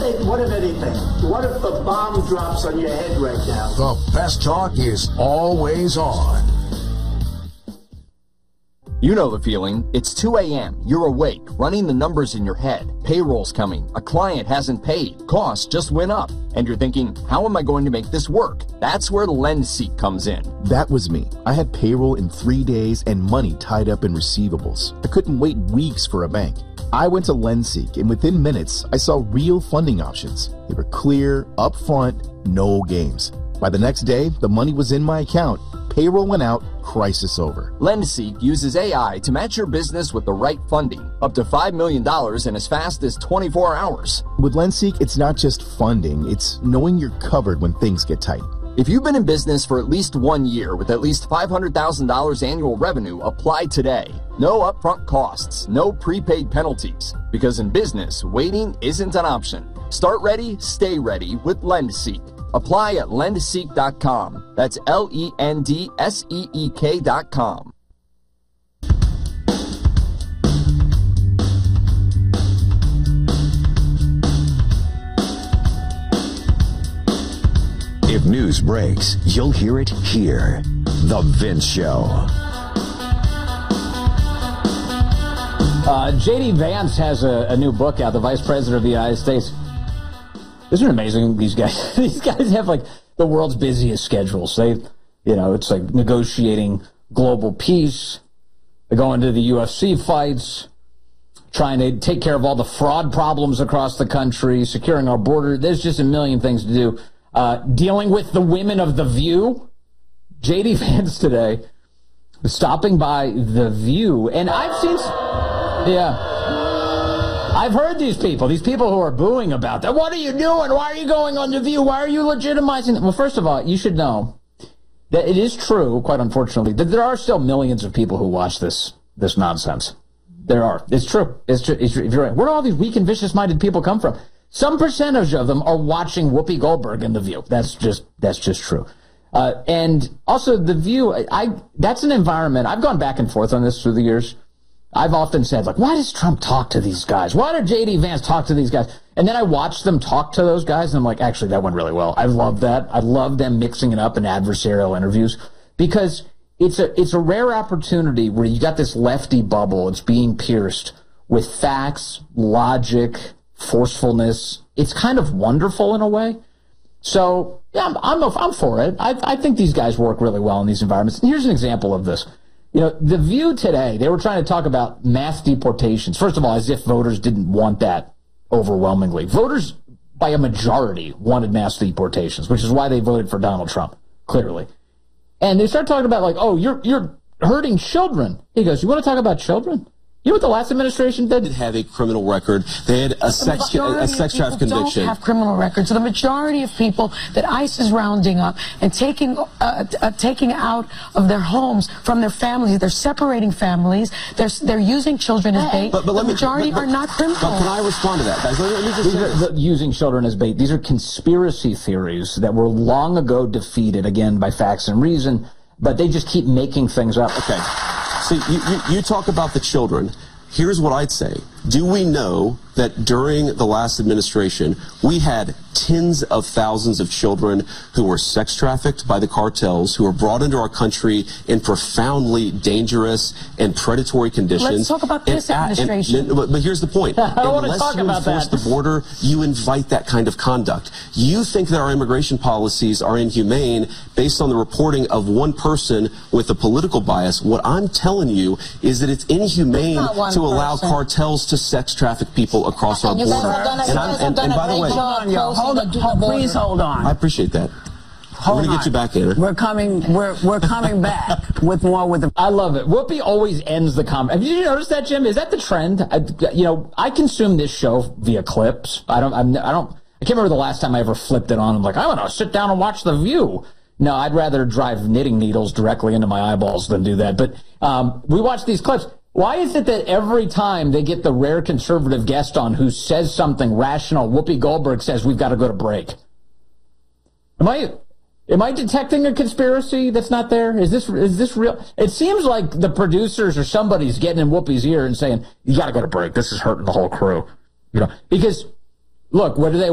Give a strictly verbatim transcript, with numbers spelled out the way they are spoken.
if, what if anything? What if a bomb drops on your head right now? The best talk is always on. You know the feeling. It's two a.m. You're awake, running the numbers in your head. Payroll's coming. A client hasn't paid. Costs just went up. And you're thinking, how am I going to make this work? That's where LendSeek comes in. That was me. I had payroll in three days and money tied up in receivables. I couldn't wait weeks for a bank. I went to LendSeek, and within minutes, I saw real funding options. They were clear, upfront, no games. By the next day, the money was in my account. Payroll went out, crisis over. LendSeek uses A I to match your business with the right funding, up to five million dollars in as fast as twenty-four hours. With LendSeek, it's not just funding, it's knowing you're covered when things get tight. If you've been in business for at least one year with at least five hundred thousand dollars annual revenue, apply today. No upfront costs, no prepaid penalties. Because in business, waiting isn't an option. Start ready, stay ready with LendSeek. Apply at lend seek dot com. That's L E N D S E E K dot com. If news breaks, you'll hear it here. The Vince Show. Uh, J D. Vance has a, a new book out, the Vice President of the United States. Isn't it amazing, these guys? These guys have, like, the world's busiest schedules. They, you know, it's like negotiating global peace. They go into the U F C fights, trying to take care of all the fraud problems across the country, securing our border. There's just a million things to do. Uh, dealing with the women of The View. J D. Vance today stopping by The View. And I've seen... Yeah. I've heard these people, these people who are booing about that. What are you doing? Why are you going on The View? Why are you legitimizing? Well, first of all, you should know that it is true, quite unfortunately, that there are still millions of people who watch this this nonsense. There are. It's true. It's true. It's true. You're right. Where do all these weak and vicious-minded people come from? Some percentage of them are watching Whoopi Goldberg in The View. That's just that's just true. Uh, and also, The View, I, I that's an environment. I've gone back and forth on this through the years. I've often said, like, why does Trump talk to these guys? Why did J D. Vance talk to these guys? And then I watch them talk to those guys, and I'm like, actually, that went really well. I love that. I love them mixing it up in adversarial interviews because it's a it's a rare opportunity where you got this lefty bubble. It's being pierced with facts, logic, forcefulness. It's kind of wonderful in a way. So, yeah, I'm I'm, a, I'm for it. I, I think these guys work really well in these environments. And here's an example of this. You know, The View today, they were trying to talk about mass deportations. First of all, as if voters didn't want that overwhelmingly. Voters, by a majority, wanted mass deportations, which is why they voted for Donald Trump, clearly. And they started talking about, like, oh, you're you're hurting children. He goes, you want to talk about children? You know what the last administration did? They had a criminal record. They had a sex a sex traffic conviction. Don't have criminal records. So the majority of people that ICE is rounding up and taking uh, uh, taking out of their homes from their families, they're separating families. They're they're using children as bait. But, but let the me, majority but, but, are not criminals. But can I respond to that, guys? Let me just These are the, using children as bait. These are conspiracy theories that were long ago defeated, again, by facts and reason, but they just keep making things up. Okay. See, you, you, you talk about the children. Here's what I'd say. Do we know that during the last administration, we had tens of thousands of children who were sex trafficked by the cartels, who were brought into our country in profoundly dangerous and predatory conditions? Let's talk about this and, administration. And, and, but, but here's the point. I don't want to Unless talk you about enforce that. the border, you invite that kind of conduct. You think that our immigration policies are inhumane based on the reporting of one person with a political bias. What I'm telling you is that it's inhumane to allow person. cartels to sex traffic people across our border. And, I'm, and, and by the way, Hold on, hold on, hold, please hold on. I appreciate that. Hold We're going to get you back, Anna. We're coming, we're, we're coming back with more with the... I love it. Whoopi always ends the comment. Have you noticed that, Jim? Is that the trend? I, you know, I consume this show via clips. I don't, I'm, I don't, I can't remember the last time I ever flipped it on. I'm like, I want to sit down and watch The View. No, I'd rather drive knitting needles directly into my eyeballs than do that. But um, we watch these clips. Why is it that every time they get the rare conservative guest on who says something rational, Whoopi Goldberg says we've got to go to break? Am I am I detecting a conspiracy that's not there? Is this is this real? It seems like the producers or somebody's getting in Whoopi's ear and saying, you got to go to break. This is hurting the whole crew. You know, because look, what do they